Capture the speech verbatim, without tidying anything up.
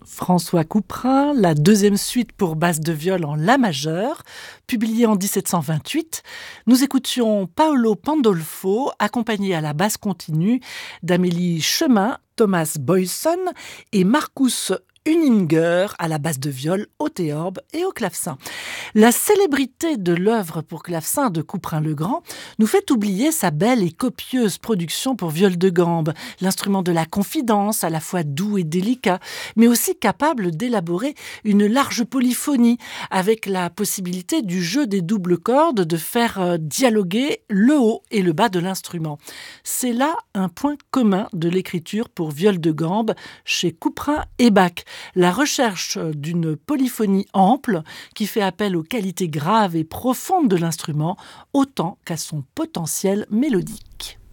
François Couperin, la deuxième suite pour basse de viol en la majeur, publiée en dix-sept cent vingt-huit. Nous écoutions Paolo Pandolfo, accompagné à la basse continue d'Amélie Chemin, Thomas Boyson et Marcus Uninger à la basse de viol, au théorbe et au clavecin. La célébrité de l'œuvre pour clavecin de Couperin-le-Grand nous fait oublier sa belle et copieuse production pour viol de gambe, l'instrument de la confidence, à la fois doux et délicat, mais aussi capable d'élaborer une large polyphonie, avec la possibilité du jeu des doubles cordes de faire dialoguer le haut et le bas de l'instrument. C'est là un point commun de l'écriture pour viol de gambe chez Couperin et Bach. La recherche d'une polyphonie ample qui fait appel aux qualités graves et profondes de l'instrument autant qu'à son potentiel mélodique.